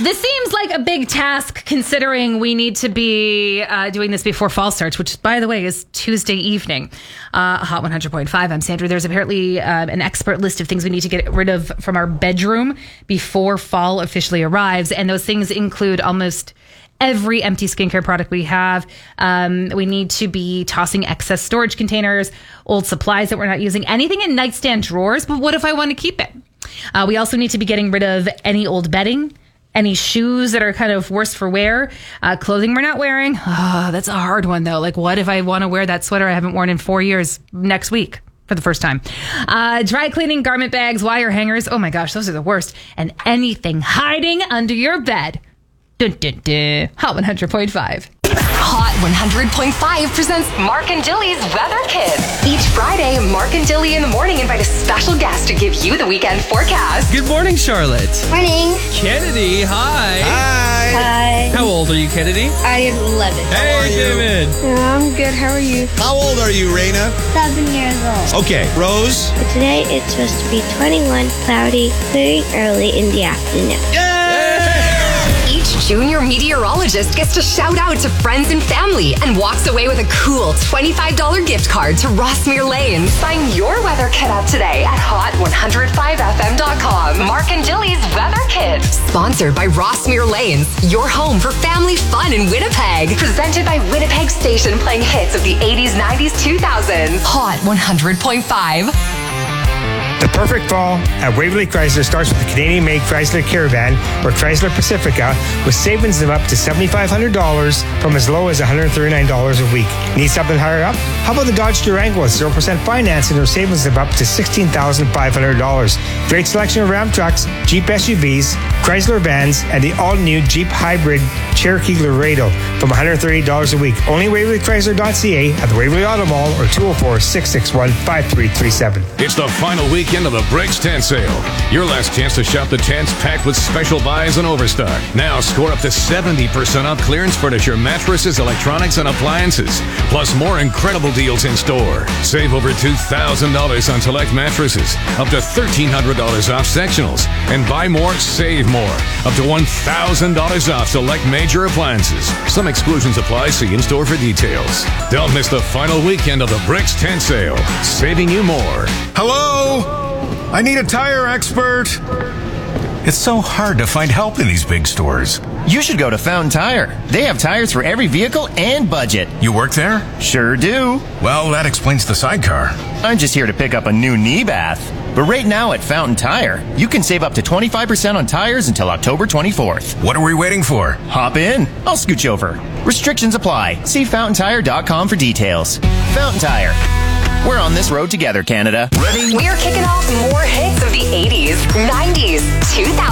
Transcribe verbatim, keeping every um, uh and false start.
This seems like a big task considering we need to be uh, doing this before Fall starts, which, by the way, is Tuesday evening. Uh, Hot one hundred point five, I'm Sandra. There's apparently uh, an expert list of things we need to get rid of from our bedroom before fall officially arrives. And those things include almost every empty skincare product we have. Um, we need to be tossing excess storage containers, old supplies that we're not using, anything in nightstand drawers. But what if I want to keep it? Uh, we also need to be getting rid of any old bedding, any shoes that are kind of worse for wear, uh, clothing we're not wearing. Oh, that's a hard one, though. Like, what if I want to wear that sweater I haven't worn in four years next week for the first time? Uh, dry cleaning, garment bags, wire hangers. Oh, my gosh, those are the worst. And anything hiding under your bed. Dun, dun, dun. Hot one hundred point five. Hot one hundred point five presents Mark and Dilly's Weather Kids. Each Friday, Mark and Dilly in the morning invite a special guest to give you the weekend forecast. Good morning, Charlotte. Morning. Kennedy, hi. Hi. Hi. How old are you, Kennedy? I am eleven. Hey, David. I'm good. How are you? How old are you, Raina? Seven years old. Okay, Rose. But today it's supposed to be twenty-one, cloudy, clearing early in the afternoon. Each junior meteorologist gets to shout out to friends and family and walks away with a cool twenty-five dollars gift card to Rossmere Lane. Sign your weather kit up today at hot one oh five f m dot com. Mark and Dilly's Weather Kit. Sponsored by Rossmere Lanes, your home for family fun in Winnipeg. Presented by Winnipeg Station, playing hits of the eighties, nineties, two thousands. Hot one hundred point five. The perfect fall at Waverly Chrysler starts with the Canadian-made Chrysler Caravan or Chrysler Pacifica with savings of up to seven thousand five hundred dollars from as low as one hundred thirty-nine dollars a week. Need something higher up? How about the Dodge Durango with zero percent financing or savings of up to sixteen thousand five hundred dollars? Great selection of Ram trucks, Jeep S U Vs, Chrysler vans, and the all-new Jeep Hybrid Cherokee Laredo from one hundred thirty dollars a week. Only Waverly Chrysler dot c a at the Waverly Auto Mall or two oh four, six six one, five three three seven. It's the final weekend of the Bricks Tent Sale. Your last chance to shop the tents packed with special buys and overstock. Now score up to seventy percent off clearance furniture, mattresses, electronics, and appliances. Plus more incredible deals in store. Save over two thousand dollars on select mattresses. Up to thirteen hundred dollars off sectionals. And buy more, save more. Up to one thousand dollars off select major appliances. Some exclusions apply. See in store for details. Don't miss the final weekend of the Bricks Tent Sale. Saving you more. Hello? I need a tire expert. It's so hard to find help in these big stores. You should go to Fountain Tire. They have tires for every vehicle and budget. You work there? Sure do. Well, that explains the sidecar. I'm just here to pick up a new knee bath. But right now at Fountain Tire, you can save up to twenty-five percent on tires until October twenty-fourth. What are we waiting for? Hop in. I'll scooch over. Restrictions apply. See fountain tire dot com for details. Fountain Tire. We're on this road together, Canada. Ready? We are kicking off more hits of the eighties, nineties, two thousands.